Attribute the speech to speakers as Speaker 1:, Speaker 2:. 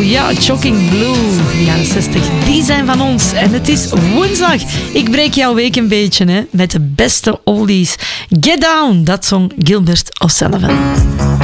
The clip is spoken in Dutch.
Speaker 1: Ja, Shocking Blue, de jaren 60, die zijn van ons. En het is woensdag. Ik breek jouw week een beetje hè, met de beste oldies. Get Down, dat zong Gilbert O'Sullivan.